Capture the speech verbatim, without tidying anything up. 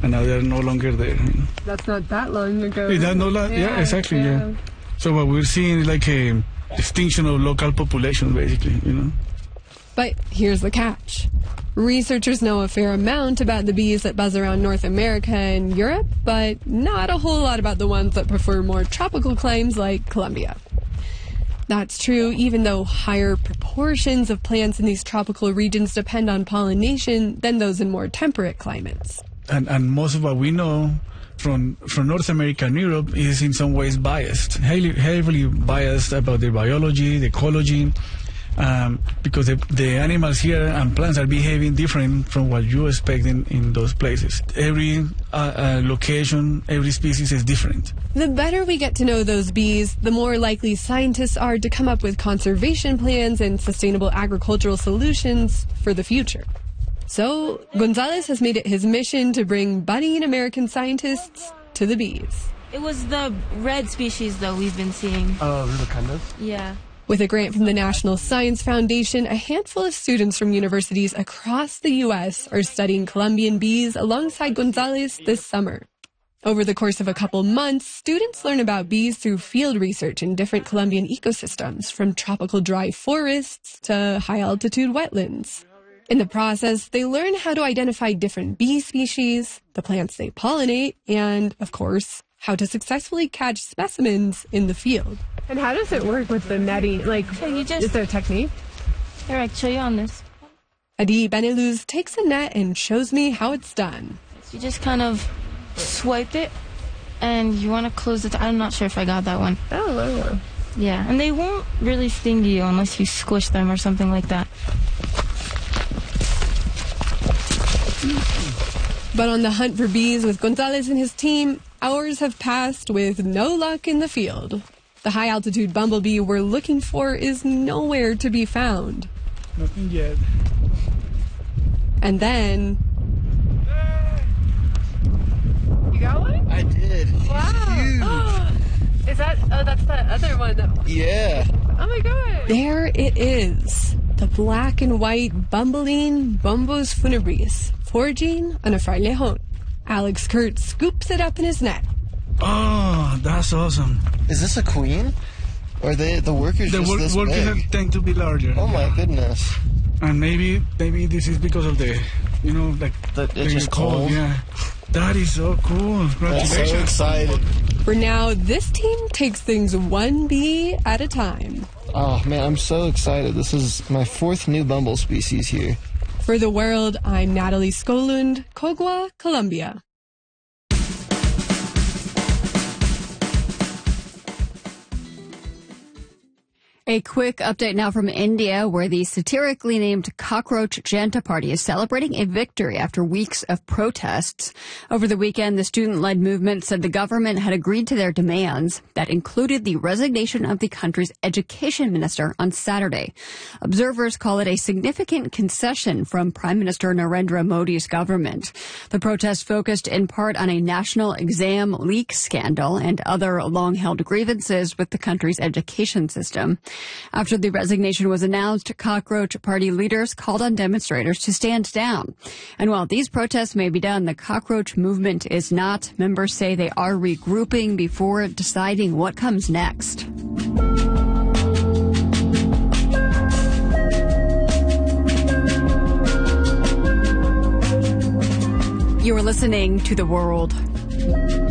and now they're no longer there. You know? That's not that long ago. Yeah, that no la- yeah, yeah, exactly, yeah. yeah. So what we're seeing is like a extinction of local populations, basically, you know. But here's the catch. Researchers know a fair amount about the bees that buzz around North America and Europe, but not a whole lot about the ones that prefer more tropical climes like Colombia. That's true even though higher proportions of plants in these tropical regions depend on pollination than those in more temperate climates. And, and most of what we know from from North America and Europe is in some ways biased, heavily, heavily biased about the biology, the ecology, Um, because the, the animals here and plants are behaving different from what you expect in, in those places. Every uh, uh, location, every species is different. The better we get to know those bees, the more likely scientists are to come up with conservation plans and sustainable agricultural solutions for the future. So, Gonzalez has made it his mission to bring budding American scientists to the bees. It was the red species, though, we've been seeing. Oh, uh, kind of? Yeah. With a grant from the National Science Foundation, a handful of students from universities across the U S are studying Colombian bees alongside Gonzalez this summer. Over the course of a couple months, students learn about bees through field research in different Colombian ecosystems, from tropical dry forests to high-altitude wetlands. In the process, they learn how to identify different bee species, the plants they pollinate, and, of course, how to successfully catch specimens in the field. And how does it work with the netting? Like, so you just, is there a technique? Here, I can show you on this. Adi Beneluz takes a net and shows me how it's done. So you just kind of swipe it, and you want to close it. I'm not sure if I got that one. Oh, wow. Yeah, and they won't really sting you unless you squish them or something like that. But on the hunt for bees with Gonzalez and his team, hours have passed with no luck in the field. The high-altitude bumblebee we're looking for is nowhere to be found. Nothing yet. And then... You got one? I did. Wow. Huge. Is that... Oh, that's that other one. That, yeah. Oh, my God. There it is. The black and white Bumbling Bombus funebris, foraging on a frailejon. Alex Kurt scoops it up in his net. Oh, that's awesome. Is this a queen? Or are they the workers the just wor- this workers big? tend to be larger. Oh my goodness. And maybe maybe this is because of the, you know, like the, it's just cold. cold. Yeah. That is so cool. Congratulations. I'm so excited. For now, this team takes things one bee at a time. Oh man, I'm so excited. This is my fourth new bumble species here. For The World, I'm Natalie Skolund, Cogua, Colombia. A quick update now from India, where the satirically named Cockroach Janta Party is celebrating a victory after weeks of protests. Over the weekend, the student-led movement said the government had agreed to their demands that included the resignation of the country's education minister on Saturday. Observers call it a significant concession from Prime Minister Narendra Modi's government. The protest focused in part on a national exam leak scandal and other long-held grievances with the country's education system. After the resignation was announced, Cockroach Party leaders called on demonstrators to stand down. And while these protests may be done, the Cockroach movement is not. Members say they are regrouping before deciding what comes next. You are listening to The World.